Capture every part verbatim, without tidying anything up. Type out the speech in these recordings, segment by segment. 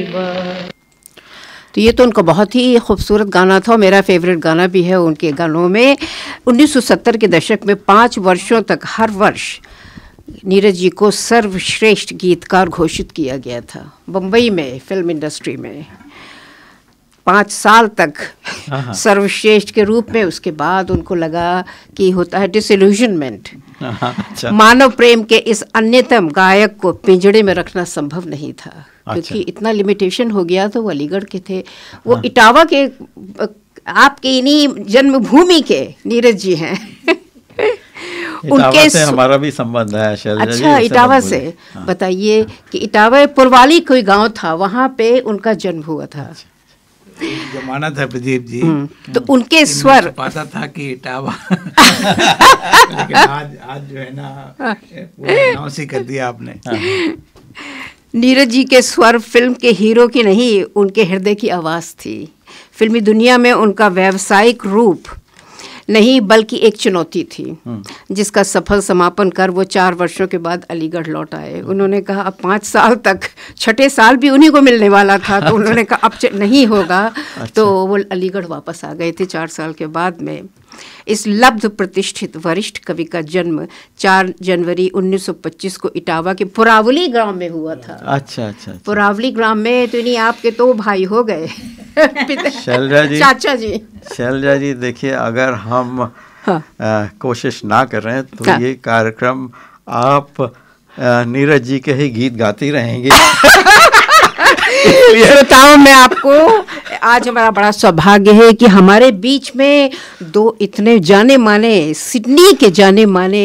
तो ये तो उनका बहुत ही खूबसूरत गाना था, मेरा फेवरेट गाना भी है उनके गानों में। उन्नीस सौ सत्तर के दशक में पाँच वर्षों तक हर वर्ष नीरज जी को सर्वश्रेष्ठ गीतकार घोषित किया गया था बम्बई में फिल्म इंडस्ट्री में, पाँच साल तक सर्वश्रेष्ठ के रूप में। उसके बाद उनको लगा कि होता है डिसइल्यूजनमेंट, अच्छा। मानव प्रेम के इस अन्यतम गायक को पिंजड़े में रखना संभव नहीं था, अच्छा। क्योंकि इतना लिमिटेशन हो गया। तो वो अलीगढ़ के थे, वो हाँ। इटावा के, आपके इन्हीं जन्मभूमि के नीरज जी हैं। उनके से हमारा भी संबंध है। अच्छा, इटावा से हाँ। बताइए कि इटावा पुरवाली कोई गांव था, वहाँ पे उनका जन्म हुआ था। अच्छा। जमाना था प्रदीप जी, तो उनके स्वर पता था कि इटावा लेकिन आज आज जो है ना पूरा सी कर दिया आपने। नीरज जी के स्वर फिल्म के हीरो की नहीं, उनके हृदय की आवाज़ थी। फिल्मी दुनिया में उनका व्यावसायिक रूप नहीं बल्कि एक चुनौती थी, जिसका सफल समापन कर वो चार वर्षों के बाद अलीगढ़ लौट आए। उन्होंने कहा अब पाँच साल तक, छठे साल भी उन्हीं को मिलने वाला था, तो उन्होंने कहा अब नहीं होगा। अच्छा। तो वो अलीगढ़ वापस आ गए थे चार साल के बाद में। इस लब्ध प्रतिष्ठित वरिष्ठ कवि का जन्म चार जनवरी उन्नीस सौ पच्चीस को इटावा के पुरावली ग्राम में हुआ था। अच्छा अच्छा, अच्छा। पुरावली ग्राम में तो नहीं, आपके तो भाई हो गए शैलजा जी, चाचा जी। शैलजा जी देखिए, अगर हम हाँ। आ, कोशिश ना कर रहे हैं तो हाँ। ये कार्यक्रम आप आ, नीरज जी के ही गीत गाती रहेंगे। श्रोताओं, मैं आपको आज हमारा बड़ा सौभाग्य है कि हमारे बीच में दो इतने जाने माने, सिडनी के जाने माने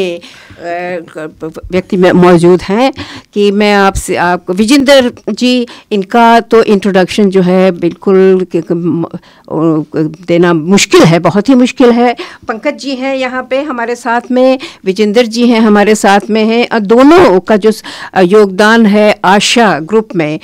व्यक्ति में मौजूद हैं कि मैं आपसे आपको विजेंद्र जी, इनका तो इंट्रोडक्शन जो है बिल्कुल देना मुश्किल है, बहुत ही मुश्किल है। पंकज जी हैं यहाँ पे हमारे साथ में, विजेंद्र जी हैं हमारे साथ में हैं, और दोनों का जो योगदान है आशा ग्रुप में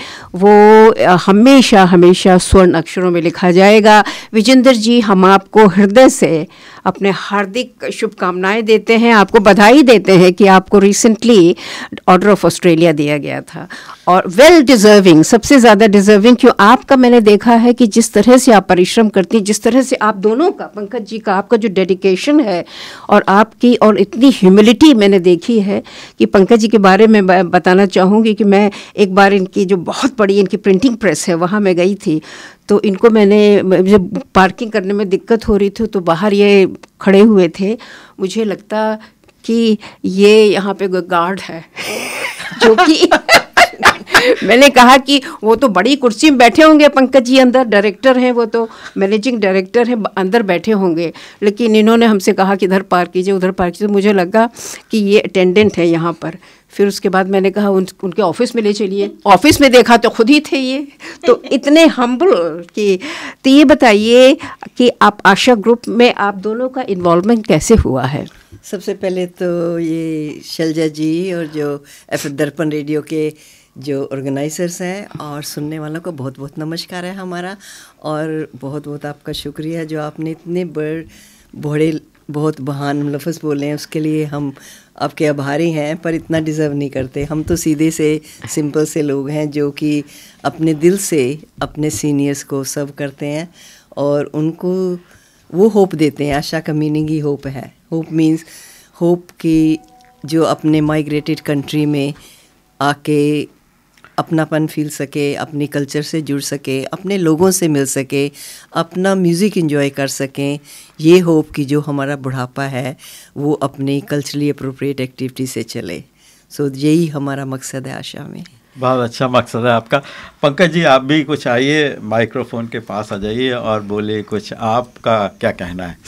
वो हमेशा हमेशा स्वर्ण अक्षरों में लिखा जाएगा। विजेंद्र जी, हम आपको हृदय से अपने हार्दिक शुभकामनाएं देते हैं, आपको बधाई देते हैं कि आपको रिसेंटली ऑर्डर ऑफ ऑस्ट्रेलिया दिया गया था, और वेल डिज़र्विंग, सबसे ज़्यादा डिज़र्विंग। क्यों, आपका मैंने देखा है कि जिस तरह से आप परिश्रम करती हैं, जिस तरह से आप दोनों का, पंकज जी का, आपका जो डेडिकेशन है और आपकी और इतनी ह्यूमिलिटी मैंने देखी है कि पंकज जी के बारे में बताना चाहूँगी कि मैं एक बार इनकी जो बहुत बड़ी इनकी प्रिंटिंग प्रेस है वहाँ मैं गई थी, तो इनको मैंने, जब पार्किंग करने में दिक्कत हो रही थी तो बाहर ये खड़े हुए थे, मुझे लगता कि ये यहाँ पे गार्ड है जो कि मैंने कहा कि वो तो बड़ी कुर्सी में बैठे होंगे पंकज जी, अंदर डायरेक्टर हैं, वो तो मैनेजिंग डायरेक्टर हैं, अंदर बैठे होंगे, लेकिन इन्होंने हमसे कहा कि इधर पार्क कीजिए, उधर पार्क कीजिए। मुझे लगा कि ये अटेंडेंट है यहाँ पर। फिर उसके बाद मैंने कहा उन, उनके ऑफिस में ले चलिए, ऑफिस में देखा तो खुद ही थे ये, तो इतने हम्बल कि। तो ये बताइए कि आप आशा ग्रुप में आप दोनों का इन्वॉल्वमेंट कैसे हुआ है? सबसे पहले तो ये शैलजा जी और जो एफ दर्पण रेडियो के जो ऑर्गेनाइजर्स हैं और सुनने वालों को बहुत बहुत नमस्कार है हमारा, और बहुत बहुत आपका शुक्रिया जो आपने इतने बड़े बड़े बहुत बहान लफ्ज़ बोले हैं, उसके लिए हम आपके आभारी हैं, पर इतना डिज़र्व नहीं करते। हम तो सीधे से सिंपल से लोग हैं जो कि अपने दिल से अपने सीनियर्स को सर्व करते हैं और उनको वो होप देते हैं। आशा का मीनिंग ही होप है। होप मीन्स होप कि जो अपने माइग्रेटेड कंट्री में आके अपनापन फील सके, अपनी कल्चर से जुड़ सके, अपने लोगों से मिल सके, अपना म्यूज़िक एंजॉय कर सकें। ये होप कि जो हमारा बुढ़ापा है वो अपनी कल्चरली अप्रोप्रिएट एक्टिविटी से चले। सो so, यही हमारा मकसद है आशा में। बहुत अच्छा मकसद है आपका। पंकज जी, आप भी कुछ आइए, माइक्रोफोन के पास आ जाइए और बोलिए कुछ, आपका क्या कहना है?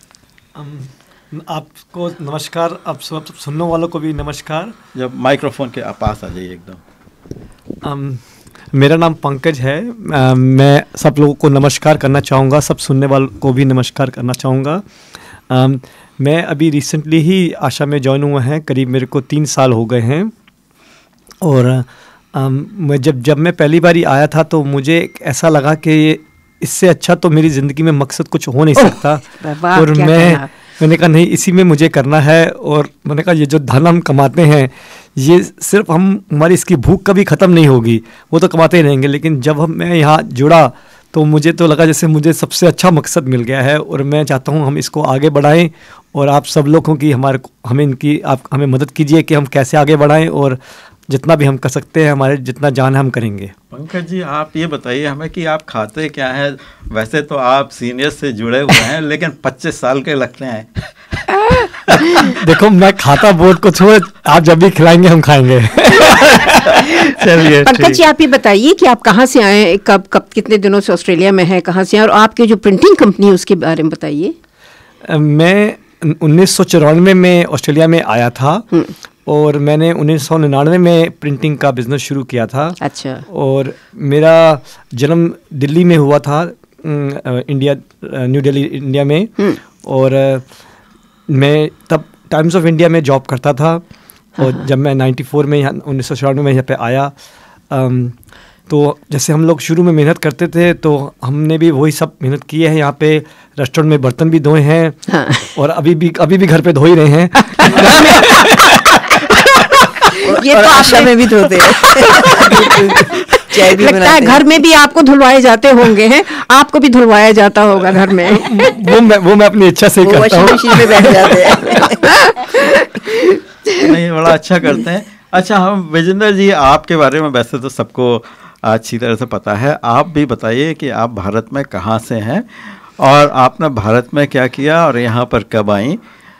um, आपको नमस्कार, आप सब सुनने वालों को भी नमस्कार। जब माइक्रोफोन के पास आ जाइए एकदम। um, मेरा नाम पंकज है। uh, मैं सब लोगों को नमस्कार करना चाहूँगा, सब सुनने वालों को भी नमस्कार करना चाहूँगा। um, मैं अभी रिसेंटली ही आशा में ज्वाइन हुआ है, करीब मेरे को तीन साल हो गए हैं। और um, मैं जब जब मैं पहली बार आया था तो मुझे ऐसा लगा कि इससे अच्छा तो मेरी ज़िंदगी में मकसद कुछ हो नहीं सकता। और मैं मैंने कहा नहीं, इसी में मुझे करना है। और मैंने कहा ये जो धन हम कमाते हैं ये सिर्फ हम हमारी इसकी भूख कभी ख़त्म नहीं होगी, वो तो कमाते ही रहेंगे। लेकिन जब हम मैं यहाँ जुड़ा तो मुझे तो लगा जैसे मुझे सबसे अच्छा मकसद मिल गया है, और मैं चाहता हूँ हम इसको आगे बढ़ाएं। और आप सब लोगों की हमारे हमें इनकी आप हमें मदद कीजिए कि हम कैसे आगे बढ़ाएं, और जितना भी हम कर सकते हैं, हमारे जितना जान है हम करेंगे। पंकज जी, आप ये बताइए हमें कि आप खाते क्या हैं? वैसे तो आप सीनियर से जुड़े हुए हैं लेकिन पच्चीस साल के लगते हैं। देखो, मैं खाता बोर्ड को छोड़, आप जब भी खिलाएंगे हम खाएंगे। चलिए, पंकज जी, आप ये बताइए कि आप कहाँ से आए, कब कब कितने दिनों से ऑस्ट्रेलिया में हैं, कहाँ से आए, और आपके जो प्रिंटिंग कंपनी है उसके बारे में बताइए। मैं उन्नीस सौ चौरानवे में ऑस्ट्रेलिया में आया था, और मैंने उन्नीस सौ निन्यानवे में प्रिंटिंग का बिज़नेस शुरू किया था। अच्छा। और मेरा जन्म दिल्ली में हुआ था, इंडिया, न्यू दिल्ली इंडिया में। और मैं तब टाइम्स ऑफ इंडिया में जॉब करता था। और जब मैं चौरानवे में यहाँ उन्नीस सौ चौरानवे में यहाँ पे आया, तो जैसे हम लोग शुरू में मेहनत करते थे तो हमने भी वही सब मेहनत की है। यहाँ पे रेस्टोरेंट में बर्तन भी धोए हैं। हाँ। और अभी भी अभी भी घर पे धो ही रहे हैं। ये तो आशा में भी धोते हैं। चाय भी लगता है घर में भी आपको धुलवाए जाते होंगे हैं, आपको भी धुलवाया जाता होगा घर में। वो मैं वो मैं अपनी इच्छा से ही करता हूँ। मशीन में बैठ जाते हैं। नहीं, बड़ा अच्छा करते हैं। अच्छा, हम विजेंद्र जी, आपके बारे में वैसे तो सबको अच्छी तरह से पता है, आप भी बताइए कि आप भारत में कहाँ से हैं और आपने भारत में क्या किया और यहाँ पर कब आई?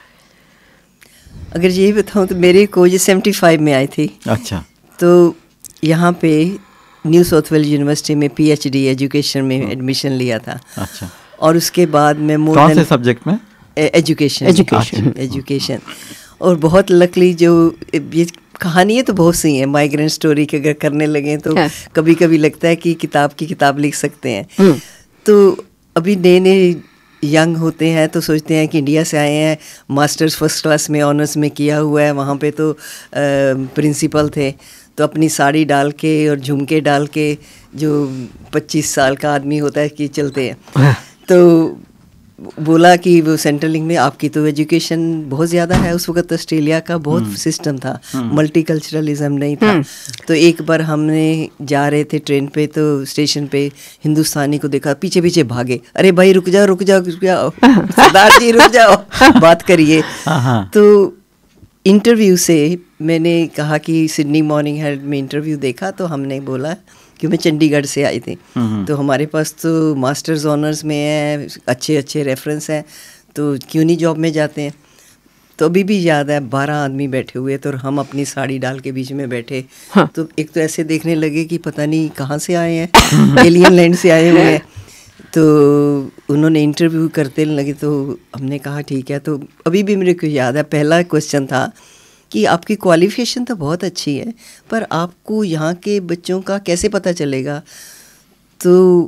अगर यही बताऊँ तो मेरी कोई सेवेंटी फाइव में आई थी। अच्छा। तो यहाँ पे न्यू साउथ वेल्स यूनिवर्सिटी में पीएचडी एजुकेशन में एडमिशन लिया था। अच्छा। और उसके बाद मैं मोर कौन से सब्जेक्ट में? एजुकेशन। एजुकेशन एजुकेशन और बहुत लकली जो ये कहानी है तो बहुत सी है, माइग्रेंट स्टोरी के अगर करने लगे तो हाँ। कभी कभी लगता है कि किताब की किताब लिख सकते हैं। तो अभी नए नए यंग होते हैं तो सोचते हैं कि इंडिया से आए हैं, मास्टर्स फर्स्ट क्लास में ऑनर्स में किया हुआ है, वहाँ पे तो प्रिंसिपल थे, तो अपनी साड़ी डाल के और झुमके डाल के जो पच्चीस साल का आदमी होता है कि चलते हैं। तो बोला कि वो सेंट्रलिंग में आपकी तो एजुकेशन बहुत ज़्यादा है, उस वक्त ऑस्ट्रेलिया का बहुत सिस्टम था, मल्टीकल्चरलिज्म नहीं था। तो एक बार हमने जा रहे थे ट्रेन पे तो स्टेशन पे हिंदुस्तानी को देखा, पीछे पीछे भागे, अरे भाई रुक जाओ रुक जाओ रुक जाओ सरदार जी रुक जाओ, बात करिए। तो इंटरव्यू से मैंने कहा कि सिडनी मॉर्निंग हेराल्ड में इंटरव्यू देखा, तो हमने बोला कि मैं चंडीगढ़ से आई थी, तो हमारे पास तो मास्टर्स ऑनर्स में है, अच्छे अच्छे रेफरेंस हैं, तो क्यों नहीं जॉब में जाते हैं। तो अभी भी याद है बारह आदमी बैठे हुए थे और हम अपनी साड़ी डाल के बीच में बैठे। हाँ। तो एक तो ऐसे देखने लगे कि पता नहीं कहाँ से आए हैं, एलियन लैंड से आए हुए हैं। तो उन्होंने इंटरव्यू करते लगे, तो हमने कहा ठीक है। तो अभी भी मेरे को याद है पहला क्वेश्चन था कि आपकी क्वालिफिकेशन तो बहुत अच्छी है पर आपको यहाँ के बच्चों का कैसे पता चलेगा। तो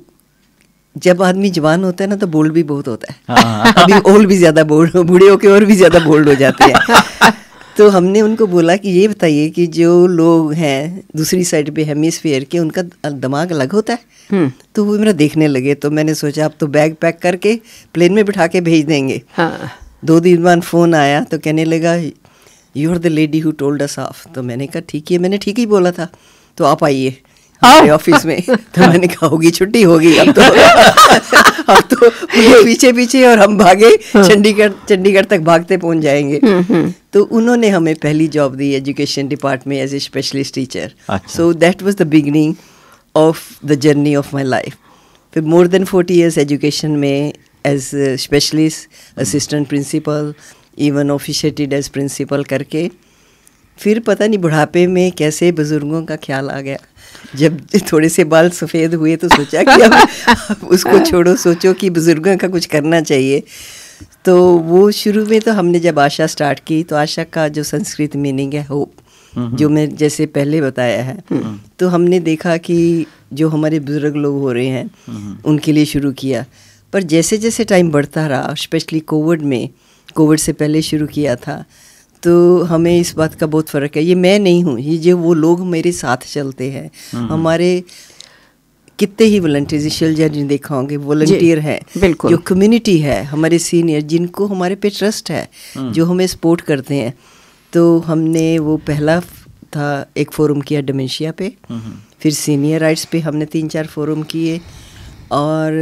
जब आदमी जवान होता है ना तो बोल्ड भी बहुत होता है। हाँ। अभी ओल्ड भी ज़्यादा बोल्ड, बूढ़े होके और भी ज़्यादा बोल्ड हो जाते हैं। तो हमने उनको बोला कि ये बताइए कि जो लोग हैं दूसरी साइड पे हेमिस्फीयर के, उनका दिमाग अलग होता है। तो वो मेरा देखने लगे, तो मैंने सोचा अब तो बैग पैक करके प्लेन में बिठा के भेज देंगे। हाँ। दो दिन बाद फ़ोन आया तो कहने लगा you are the lady who told us of. तो मैंने कहा ठीक है, मैंने ठीक ही बोला था, तो आप आइए हमारे ऑफिस में। तो मैंने कहा होगी छुट्टी होगी अब तो। अब तो पीछे पीछे और हम भागे चंडीगढ़ चंडीगढ़ तक भागते पहुंच जाएंगे। तो उन्होंने हमें पहली job the education department as a specialist teacher. So that was the beginning of the journey of my life. फिर more than forty years education में as specialist, assistant principal, even ऑफिशिएटेड as principal करके फिर पता नहीं बुढ़ापे में कैसे बुज़ुर्गों का ख्याल आ गया। जब थोड़े से बाल सफ़ेद हुए तो सोचा कि अब उसको छोड़ो, सोचो कि बुज़ुर्गों का कुछ करना चाहिए। तो वो शुरू में तो हमने जब आशा स्टार्ट की तो आशा का जो संस्कृत मीनिंग है होप, जो मैं जैसे पहले बताया है, तो हमने देखा कि जो हमारे बुज़ुर्ग लोग हो रहे हैं उनके लिए शुरू किया। पर जैसे जैसे टाइम बढ़ता रहा, स्पेशली कोविड में, कोविड से पहले शुरू किया था, तो हमें इस बात का बहुत फ़र्क है। ये मैं नहीं हूँ, ये जो वो लोग मेरे साथ चलते हैं, हमारे कितने ही वॉलंटियर, शैलजा जी देखा होंगे, वॉलंटियर हैं, बिल्कुल। जो कम्युनिटी है, हमारे सीनियर जिनको हमारे पे ट्रस्ट है, जो हमें सपोर्ट करते हैं। तो हमने वो पहला था एक फोरम किया डिमेंशिया पे, फिर सीनियर राइट्स पे हमने तीन चार फोरम किए, और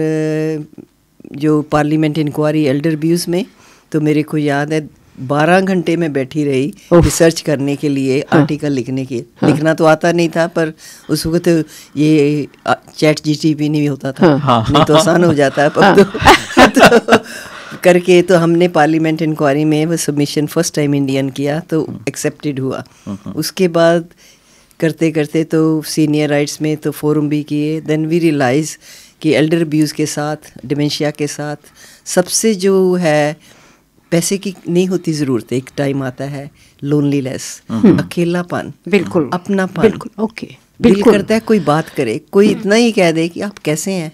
जो पार्लियामेंट इंक्वायरी एल्डर अब्यूज़ में तो मेरे को याद है बारह घंटे में बैठी रही रिसर्च करने के लिए, हाँ। आर्टिकल लिखने के, हाँ। लिखना तो आता नहीं था, पर उस वक्त तो ये चैट जीटीपी नहीं होता था, हाँ। नहीं तो आसान हो जाता है, हाँ। तो, तो करके तो हमने पार्लियामेंट इंक्वायरी में वो सबमिशन फर्स्ट टाइम इंडियन किया, तो एक्सेप्टेड हुआ। उसके बाद करते करते तो सीनियर राइट्स में तो फोरम भी किए। देन वी रियलाइज़ कि एल्डर अब्यूज़ के साथ, डिमेंशिया के साथ सबसे जो है पैसे की नहीं होती ज़रूरत, एक टाइम आता है लोनलीनेस, अकेलापन, बिल्कुल, अपनापन, बिल्कुल, ओके, दिल करता है कोई बात करे, कोई इतना ही कह दे कि आप कैसे हैं,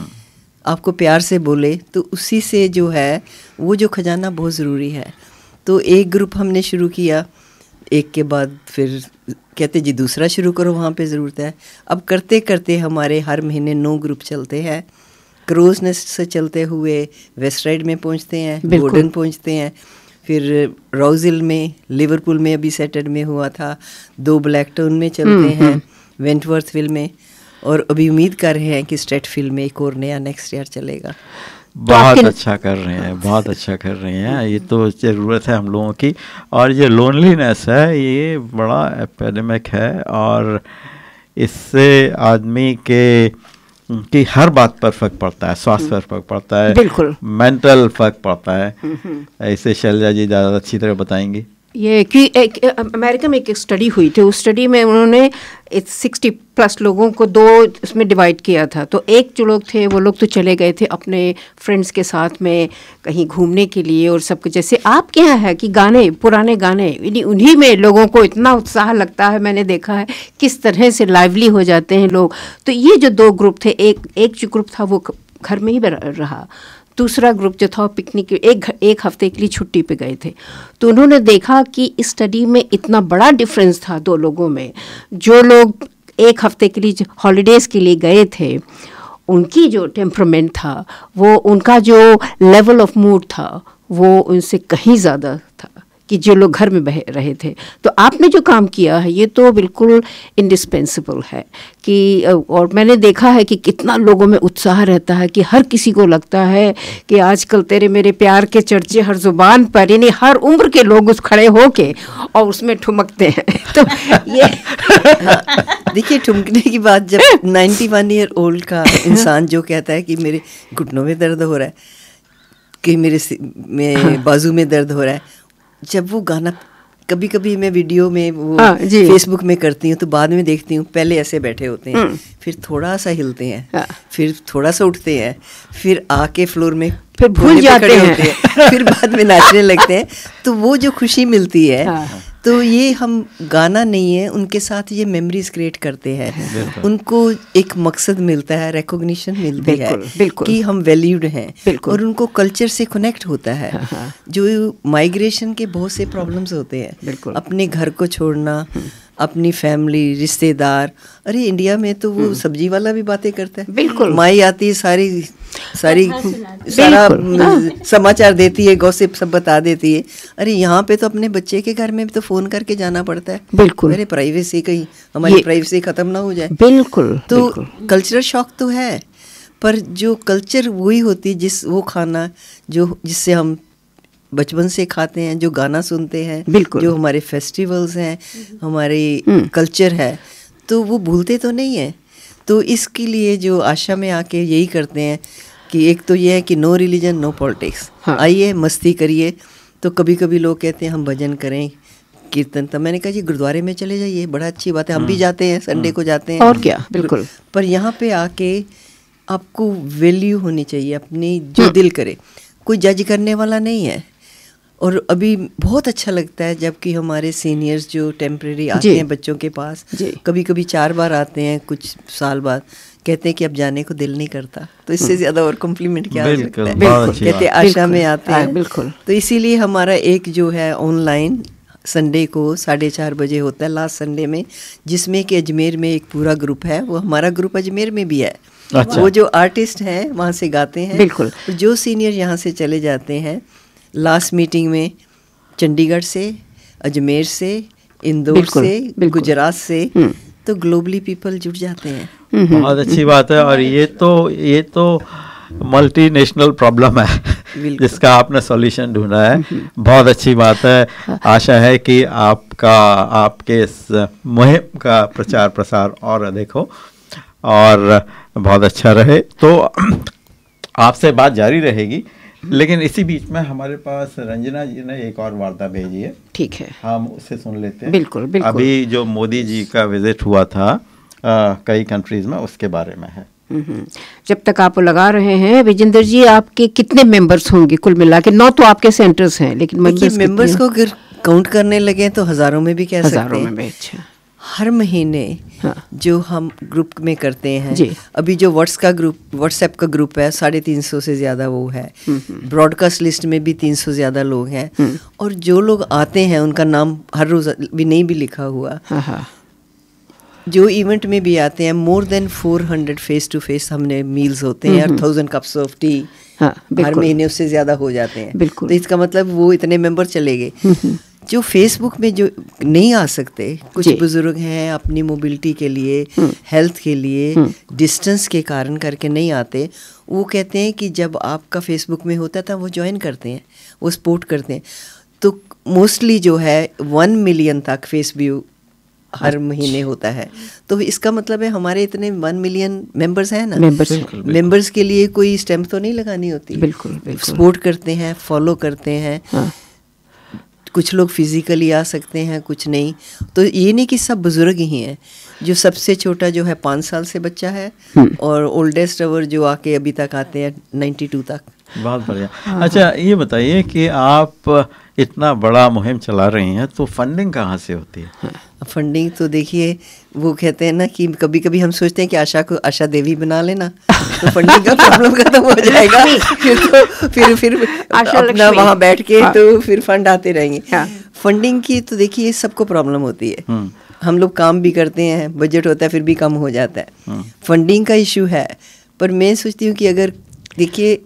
आपको प्यार से बोले, तो उसी से जो है वो जो खजाना बहुत ज़रूरी है। तो एक ग्रुप हमने शुरू किया, एक के बाद फिर कहते जी दूसरा शुरू करो, वहाँ पे ज़रूरत है। अब करते करते हमारे हर महीने नौ ग्रुप चलते हैं, क्रोज नेस्ट से चलते हुए वेस्ट राइड में पहुंचते हैं, गोल्डन पहुंचते हैं, फिर रोजिल में, लिवरपूल में अभी सैटरडे में हुआ था, दो ब्लैकटाउन में चलते हैं, वेंटवर्थविल में, और अभी उम्मीद कर रहे हैं कि स्ट्रेटफील्ड में एक और नया नेक्स्ट ईयर चलेगा। बहुत अच्छा कर रहे हैं, बहुत अच्छा कर रहे हैं। ये तो ज़रूरत है हम लोगों की। और ये लोनलीनेस है, ये बड़ा एपिडेमिक है, और इससे आदमी के कि हर बात पर फर्क पड़ता है, स्वास्थ्य पर फर्क पड़ता है, बिल्कुल, मेंटल फर्क पड़ता है। ऐसे शैलजा जी ज़्यादा अच्छी तरह बताएंगी। ये कि एक अमेरिका में एक स्टडी हुई थी, उस स्टडी में उन्होंने सिक्सटी प्लस लोगों को दो उसमें डिवाइड किया था। तो एक जो लोग थे वो लोग तो चले गए थे अपने फ्रेंड्स के साथ में कहीं घूमने के लिए और सब कुछ, जैसे आपके यहाँ है कि गाने, पुराने गाने, उन्हीं में लोगों को इतना उत्साह लगता है। मैंने देखा है किस तरह से लाइवली हो जाते हैं लोग। तो ये जो दो ग्रुप थे, एक एक जो ग्रुप था वो घर में ही रहा, दूसरा ग्रुप जो था पिकनिक एक एक हफ्ते के लिए छुट्टी पे गए थे। तो उन्होंने देखा कि इस स्टडी में इतना बड़ा डिफरेंस था दो लोगों में। जो लोग एक हफ्ते के लिए हॉलीडेज़ के लिए गए थे, उनकी जो टेम्परामेंट था, वो उनका जो लेवल ऑफ मूड था, वो उनसे कहीं ज़्यादा था कि जो लोग घर में बह रहे थे। तो आपने जो काम किया है ये तो बिल्कुल इंडिस्पेंसिबल है कि, और मैंने देखा है कि कितना लोगों में उत्साह रहता है कि हर किसी को लगता है कि आजकल तेरे मेरे प्यार के चर्चे हर जुबान पर, यानी हर उम्र के लोग उस खड़े होके और उसमें ठुमकते हैं। तो ये देखिए, ठुमकने की बात, जब नाइन्टी वन ईयर ओल्ड का इंसान जो कहता है कि मेरे घुटनों में दर्द हो रहा है, कि मेरे में बाजू में दर्द हो रहा है, जब वो गाना कभी कभी मैं वीडियो में वो फेसबुक में करती हूँ तो बाद में देखती हूँ, पहले ऐसे बैठे होते हैं, फिर थोड़ा सा हिलते हैं, फिर थोड़ा सा उठते हैं, फिर आके फ्लोर में फिर भूल जाते हैं, होते हैं, फिर बाद में नाचने लगते हैं। तो वो जो खुशी मिलती है, तो ये हम गाना नहीं है, उनके साथ ये मेमोरीज क्रिएट करते हैं, उनको एक मकसद मिलता है, रिकॉग्निशन मिलती है कि हम वैल्यूड हैं, और उनको कल्चर से कनेक्ट होता है। जो माइग्रेशन के बहुत से प्रॉब्लम्स होते हैं, अपने घर को छोड़ना, अपनी फैमिली, रिश्तेदार, अरे इंडिया में तो वो सब्जी वाला भी बातें करता है, बिल्कुल, माई आती है, सारी सारी सारा समाचार देती है, गॉसिप सब बता देती है। अरे यहाँ पे तो अपने बच्चे के घर में भी तो फोन करके जाना पड़ता है, बिल्कुल, मेरे प्राइवेसी कहीं हमारी प्राइवेसी खत्म ना हो जाए। बिल्कुल, तो बिल्कुल। कल्चरल शॉक तो है, पर जो कल्चर वही होती है, जिस वो खाना जो जिससे हम बचपन से खाते हैं, जो गाना सुनते हैं, जो हमारे फेस्टिवल्स हैं, हमारे कल्चर है, तो वो भूलते तो नहीं है। तो इसके लिए जो आशा में आके यही करते हैं कि एक तो ये है कि नो रिलीजन नो पॉलिटिक्स, हाँ। आइए मस्ती करिए। तो कभी कभी लोग कहते हैं हम भजन करें, कीर्तन, तो मैंने कहा जी गुरुद्वारे में चले जाइए, बड़ा अच्छी बात है, हम भी जाते हैं, संडे को जाते हैं, और क्या, बिल्कुल। पर यहाँ पे आके आपको वैल्यू होनी चाहिए अपनी, जो दिल करे, कोई जज करने वाला नहीं है। और अभी बहुत अच्छा लगता है जबकि हमारे सीनियर्स जो टेम्परेरी आते हैं बच्चों के पास, कभी कभी चार बार आते हैं, कुछ साल बाद कहते हैं कि अब जाने को दिल नहीं करता। तो इससे ज़्यादा और कॉम्प्लीमेंट क्या हो सकता है। कहते आशा में आते हैं, बिल्कुल। तो इसीलिए हमारा एक जो है ऑनलाइन संडे को साढ़े चार बजे होता है, लास्ट संडे में, जिसमें कि अजमेर में एक पूरा ग्रुप है, वो हमारा ग्रुप अजमेर में भी है। अच्छा। वो जो आर्टिस्ट हैं वहाँ से गाते हैं। बिल्कुल। और जो सीनियर यहाँ से चले जाते हैं लास्ट मीटिंग में चंडीगढ़ से, अजमेर से, इंदौर बिल्कुल, से, बिल्कुल। गुजरात से, हम्म। तो ग्लोबली पीपल जुड़ जाते हैं। बहुत अच्छी बात है। और ये तो ये तो मल्टीनेशनल प्रॉब्लम है बिल्कुल। जिसका आपने सॉल्यूशन ढूंढा है। बहुत अच्छी बात है। आशा है कि आपका आपके इस मुहिम का प्रचार प्रसार और अधिक हो और बहुत अच्छा रहे। तो आपसे बात जारी रहेगी, लेकिन इसी बीच में हमारे पास रंजना जी ने एक और वार्ता भेजी है, ठीक है, हम उससे सुन लेते हैं। बिल्कुल, बिल्कुल। अभी जो मोदी जी का विजिट हुआ था आ, कई कंट्रीज में, उसके बारे में है। हम्म। जब तक आप लगा रहे हैं विजेंद्र जी, आपके कितने मेंबर्स होंगे कुल मिला के? नौ तो आपके सेंटर्स हैं, लेकिन देखिए मेंबर्स मेंबर्स को अगर काउंट करने लगे तो हज़ारों में भी कह सकते हजारों हैं। में भी। अच्छा, हर महीने हाँ। जो हम ग्रुप में करते हैं जी। अभी जो व्हाट्स का ग्रुप व्हाट्सएप का ग्रुप है साढ़े तीन सौ से ज़्यादा वो है। ब्रॉडकास्ट लिस्ट में भी तीन सौ ज़्यादा लोग हैं। और जो लोग आते हैं उनका नाम हर रोज़ भी नहीं भी लिखा हुआ। हाँ हाँ, जो इवेंट में भी आते हैं, more than four hundred face to face हमने मील्स होते हैं और थाउजेंड कप्स ऑफ टी हाँ, हर बिल्कुल। महीने उससे ज़्यादा हो जाते हैं। बिल्कुल। तो इसका मतलब वो इतने मेंबर चले गए। जो फेसबुक में जो नहीं आ सकते, कुछ जी। बुजुर्ग हैं अपनी मोबिलिटी के लिए, हेल्थ के लिए, डिस्टेंस के कारण करके नहीं आते, वो कहते हैं कि जब आपका फेसबुक में होता था वो ज्वाइन करते हैं, वो सपोर्ट करते हैं। तो मोस्टली जो है वन मिलियन तक फेस व्यू हर महीने होता है। तो इसका मतलब है हमारे इतने वन मिलियन मेंबर्स हैं ना, मेंबर्स मेंबर्स के लिए कोई स्टैम्प तो नहीं लगानी होती। बिल्कुल, बिल्कुल। सपोर्ट करते हैं, फॉलो करते हैं। हाँ। कुछ लोग फिजिकली आ सकते हैं, कुछ नहीं। तो ये नहीं कि सब बुजुर्ग ही हैं। जो सबसे छोटा जो है पाँच साल से बच्चा है और ओल्डेस्ट अवर जो आके अभी तक आते हैं नाइन्टी टू तक। बहुत बढ़िया। अच्छा, ये बताइए कि आप इतना बड़ा मुहिम चला रही हैं, तो फंडिंग कहाँ से होती है? फंडिंग तो देखिए, वो कहते हैं ना कि कभी कभी हम सोचते हैं कि आशा को आशा देवी बना लेना तो फंडिंग का प्रॉब्लम खत्म हो जाएगा। फिर तो फिर फिर आशा अपना लक्ष्मी। वहाँ बैठ के हाँ। तो फिर फंड आते रहेंगे। हाँ। फंडिंग की तो देखिए सबको प्रॉब्लम होती है। हम्म। हम लोग काम भी करते हैं, बजट होता है फिर भी कम हो जाता है। फंडिंग का इशू है। पर मैं सोचती हूँ कि अगर देखिए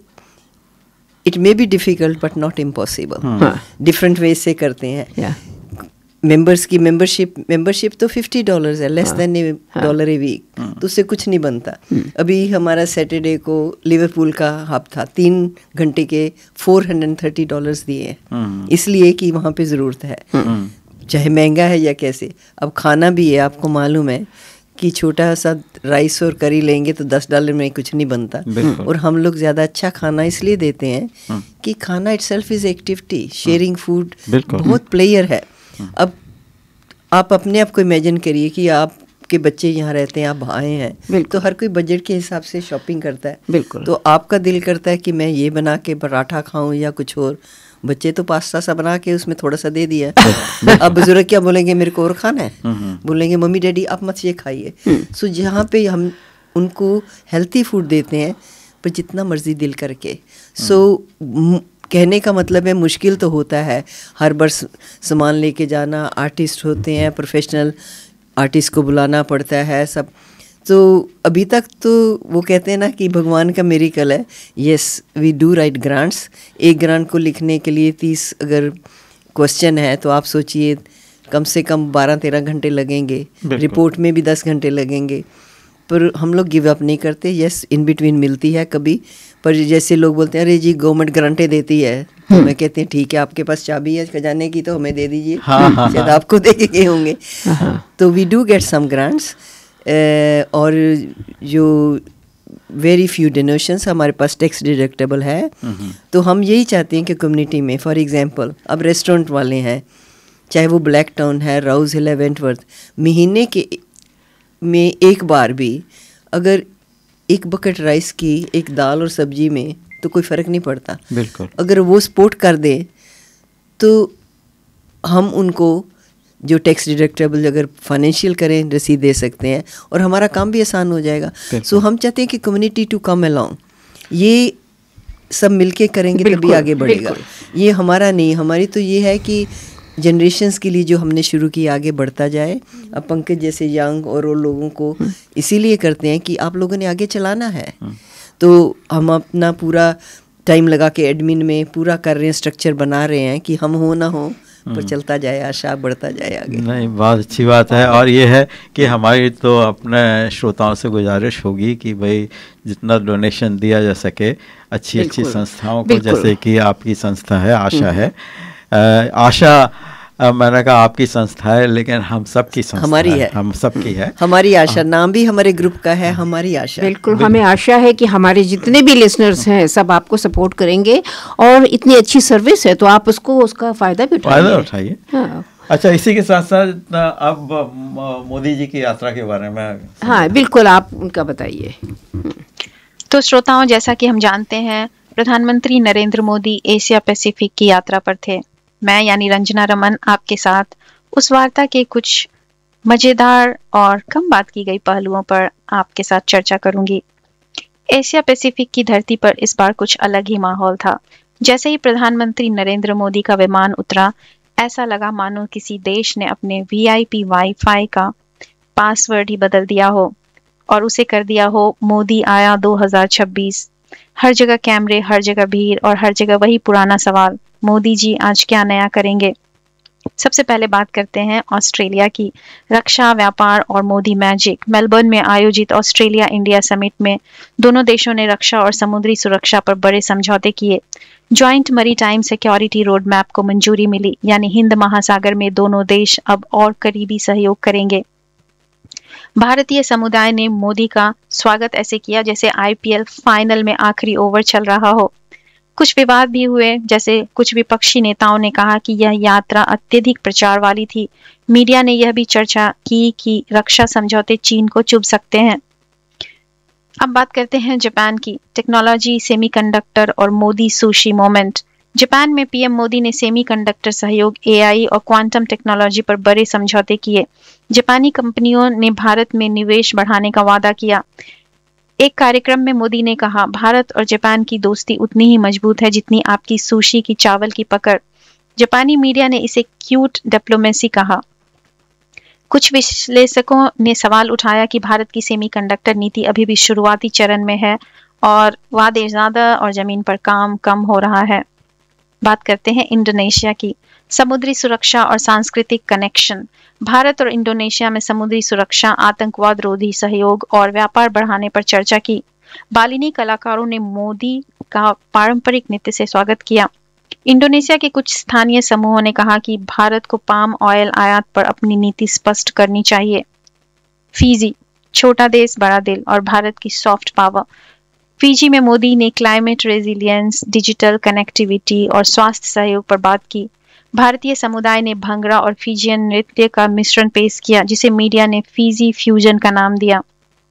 it may be difficult but not impossible. Different way से करते हैं। या मेंबर्स की मेंबरशिप मेंबरशिप तो फिफ्टी डॉलर्स है, less than A dollar a week, तो उससे कुछ नहीं बनता। अभी हमारा सैटरडे को लिवरपूल का हब था, तीन घंटे के फोर हंड्रेड थर्टी डॉलर्स दिए हैं, इसलिए कि वहाँ पे ज़रूरत है, चाहे महंगा है या कैसे। अब खाना भी है, आपको मालूम है कि छोटा सा राइस और करी लेंगे तो दस डॉलर में कुछ नहीं बनता। और हम लोग ज़्यादा अच्छा खाना इसलिए देते हैं कि खाना itself is activity, sharing food बहुत प्लेयर है। अब आप अपने आप को इमेजिन करिए कि आपके बच्चे यहाँ रहते हैं, आप आए हैं, तो हर कोई बजट के हिसाब से शॉपिंग करता है। बिल्कुल। तो आपका दिल करता है कि मैं ये बना के पराठा खाऊं या कुछ और, बच्चे तो पास्ता सा बना के उसमें थोड़ा सा दे दिया। अब बुजुर्ग क्या बोलेंगे, मेरे को और खाना है, बोलेंगे मम्मी डैडी आप मत ये खाइए। सो जहाँ पे हम उनको हेल्थी फूड देते हैं पर जितना मर्जी दिल करके। सो कहने का मतलब है मुश्किल तो होता है, हर बार सामान लेके जाना, आर्टिस्ट होते हैं, प्रोफेशनल आर्टिस्ट को बुलाना पड़ता है सब। तो अभी तक तो वो कहते हैं ना कि भगवान का मिरेकल है। Yes we do right grants. एक ग्रांट को लिखने के लिए तीस अगर क्वेश्चन है तो आप सोचिए कम से कम बारह तेरह घंटे लगेंगे, रिपोर्ट में भी दस घंटे लगेंगे। पर हम लोग गिव अप नहीं करते। यस इन बिटवीन मिलती है कभी, पर जैसे लोग बोलते हैं अरे जी गवर्नमेंट गारंटी देती है, तो मैं कहते हैं ठीक है आपके पास चाबी है खजाने की तो हमें दे दीजिए, शायद आपको दे के गए होंगे। तो we do get some grants और जो वेरी फ्यू डोनेशंस हमारे पास टैक्स डिडक्टेबल है। तो हम यही चाहते हैं कि कम्युनिटी में फॉर एग्जांपल अब रेस्टोरेंट वाले हैं, चाहे वो ब्लैक टाउन है, राउज हिल है, वेंटवर्थ, महीने के में एक बार भी अगर एक बकेट राइस की एक दाल और सब्जी में तो कोई फ़र्क नहीं पड़ता। बिल्कुल। अगर वो सपोर्ट कर दे तो हम उनको जो टैक्स डिडक्टेबल अगर फाइनेंशियल करें रसीद दे सकते हैं और हमारा काम भी आसान हो जाएगा। सो so, हम चाहते हैं कि कम्युनिटी टू कम अलोंग, ये सब मिलके करेंगे तभी आगे बढ़ेगा। ये हमारा नहीं, हमारी तो ये है कि जनरेशन्स के लिए जो हमने शुरू की आगे बढ़ता जाए। अब पंकज जैसे यंग और और लोगों को इसीलिए करते हैं कि आप लोगों ने आगे चलाना है, तो हम अपना पूरा टाइम लगा के एडमिन में पूरा कर रहे हैं, स्ट्रक्चर बना रहे हैं कि हम हो ना हो पर चलता जाए, आशा बढ़ता जाए आगे। नहीं, बहुत अच्छी बात है। और ये है कि हमारी तो अपने श्रोताओं से गुजारिश होगी कि भाई जितना डोनेशन दिया जा सके अच्छी अच्छी संस्थाओं को, जैसे कि आपकी संस्था है आशा है। आ, आशा आ, मैंने कहा आपकी संस्था है, लेकिन हम सबकी संस्था हमारी है, है। हम सबकी है, हमारी आशा। नाम भी हमारे ग्रुप का है, हमारी आशा। बिल्कुल, हमें आशा है कि हमारे जितने भी लिसनर्स हैं सब आपको सपोर्ट करेंगे, और इतनी अच्छी सर्विस है तो आप उसको उसका फायदा भी उठाइए। फायदा उठाइए। हाँ। अच्छा, इसी के साथ साथ अब मोदी जी की यात्रा के बारे में। हाँ बिल्कुल, आप उनका बताइए। तो श्रोताओं, जैसा कि हम जानते हैं प्रधानमंत्री नरेंद्र मोदी एशिया पैसिफिक की यात्रा पर थे। मैं यानी रंजना रमन आपके साथ उस वार्ता के कुछ मजेदार और कम बात की गई पहलुओं पर आपके साथ चर्चा करूंगी। एशिया पैसिफिक की धरती पर इस बार कुछ अलग ही माहौल था। जैसे ही प्रधानमंत्री नरेंद्र मोदी का विमान उतरा, ऐसा लगा मानो किसी देश ने अपने वीआईपी वाईफाई का पासवर्ड ही बदल दिया हो और उसे कर दिया हो मोदी आया दो हज़ार छब्बीस। हर जगह कैमरे, हर जगह भीड़ और हर जगह वही पुराना सवाल, मोदी जी आज क्या नया करेंगे। सबसे पहले बात करते हैं ऑस्ट्रेलिया की। रक्षा, व्यापार और मोदी मैजिक। मेलबर्न में आयोजित ऑस्ट्रेलिया इंडिया समिट में दोनों देशों ने रक्षा और समुद्री सुरक्षा पर बड़े समझौते किए। Joint maritime security road map को मंजूरी मिली, यानी हिंद महासागर में दोनों देश अब और करीबी सहयोग करेंगे। भारतीय समुदाय ने मोदी का स्वागत ऐसे किया जैसे आईपीएल फाइनल में आखिरी ओवर चल रहा हो। कुछ विवाद भी हुए, जैसे कुछ विपक्षी नेताओं ने कहा कि यह यात्रा अत्यधिक प्रचार वाली थी। मीडिया ने यह भी चर्चा की कि रक्षा समझौते चीन को चुभ सकते हैं। अब बात करते हैं जापान की। टेक्नोलॉजी, सेमीकंडक्टर और मोदी सुशी मोमेंट। जापान में पीएम मोदी ने सेमीकंडक्टर सहयोग, एआई और क्वांटम टेक्नोलॉजी पर बड़े समझौते किए। जापानी कंपनियों ने भारत में निवेश बढ़ाने का वादा किया। एक कार्यक्रम में मोदी ने कहा, भारत और जापान की दोस्ती उतनी ही मजबूत है जितनी आपकी सुशी की चावल की पकड़। जापानी मीडिया ने इसे क्यूट डिप्लोमेसी कहा। कुछ विश्लेषकों ने सवाल उठाया कि भारत की सेमीकंडक्टर नीति अभी भी शुरुआती चरण में है और वादे ज्यादा और जमीन पर काम कम हो रहा है। बात करते हैं इंडोनेशिया की। समुद्री सुरक्षा और सांस्कृतिक कनेक्शन। भारत और इंडोनेशिया में समुद्री सुरक्षा, आतंकवाद रोधी सहयोग और व्यापार बढ़ाने पर चर्चा की। बालिनी कलाकारों ने मोदी का पारंपरिक नृत्य से स्वागत किया। इंडोनेशिया के कुछ स्थानीय समूहों ने कहा कि भारत को पाम ऑयल आयात पर अपनी नीति स्पष्ट करनी चाहिए। फीजी, छोटा देश बड़ा दिल और भारत की सॉफ्ट पावर। फीजी में मोदी ने क्लाइमेट रेजिलियंस, डिजिटल कनेक्टिविटी और स्वास्थ्य सहयोग पर बात की। भारतीय समुदाय ने भंगड़ा और फीजियन नृत्य का मिश्रण पेश किया, जिसे मीडिया ने फीजी फ्यूजन का नाम दिया।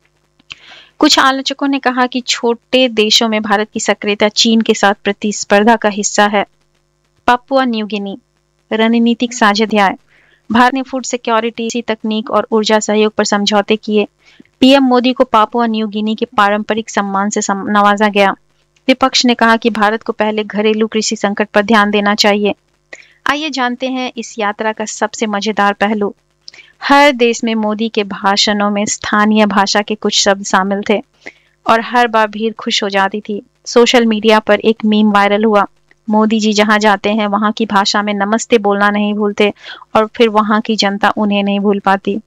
कुछ आलोचकों ने कहा कि छोटे देशों में भारत की सक्रियता चीन के साथ प्रतिस्पर्धा का हिस्सा है। पापुआ न्यू गिनी, रणनीतिक साझेदारी। भारत ने फूड सिक्योरिटी, तकनीक और ऊर्जा सहयोग पर समझौते किए। पीएम मोदी को पापुआ न्यू गिनी के पारंपरिक सम्मान से नवाजा गया। विपक्ष ने कहा कि भारत को पहले घरेलू कृषि संकट पर ध्यान देना चाहिए। आइए जानते हैं इस यात्रा का सबसे मजेदार पहलू। हर देश में मोदी के भाषणों में स्थानीय भाषा के कुछ शब्द शामिल थे और हर बार भीड़ खुश हो जाती थी। सोशल मीडिया पर एक मीम वायरल हुआ। मोदी जी जहां जाते हैं वहां की भाषा में नमस्ते बोलना नहीं भूलते और फिर वहां की जनता उन्हें नहीं भूल पाती।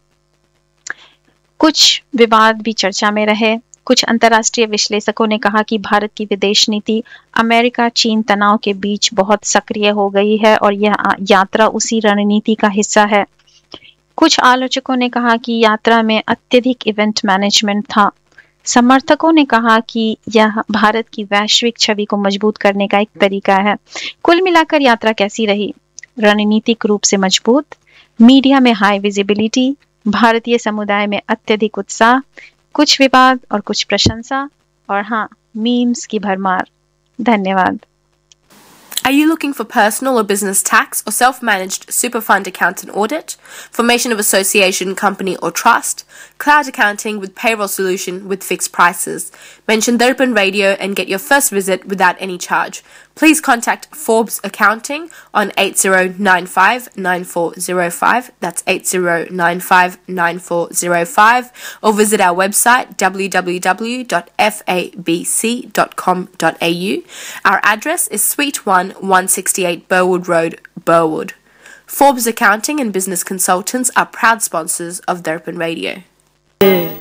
कुछ विवाद भी चर्चा में रहे। कुछ अंतर्राष्ट्रीय विश्लेषकों ने कहा कि भारत की विदेश नीति अमेरिका चीन तनाव के बीच बहुत सक्रिय हो गई है और यह यात्रा उसी रणनीति का हिस्सा है। कुछ आलोचकों ने कहा कि यात्रा में अत्यधिक इवेंट मैनेजमेंट था। समर्थकों ने कहा कि यह भारत की वैश्विक छवि को मजबूत करने का एक तरीका है। कुल मिलाकर यात्रा कैसी रही? रणनीतिक रूप से मजबूत, मीडिया में हाई विजिबिलिटी, भारतीय समुदाय में अत्यधिक उत्साह, कुछ विवाद और कुछ प्रशंसा और हाँ, मीम्स की भरमार। धन्यवाद। Are you looking for personal or business tax or self-managed super fund account and audit, formation of association, company or trust, cloud accounting with payroll solution with fixed prices? Mention Darpan Radio and get your first visit without any charge. Please contact Forbes Accounting on eight zero nine five nine four zero five, that's eight zero nine five nine four zero five, or visit our website w w w dot f a b c dot com dot a u. Our address is Suite one, one sixty-eight Burwood Road, Burwood. Forbes Accounting and Business Consultants are proud sponsors of Darpan Radio.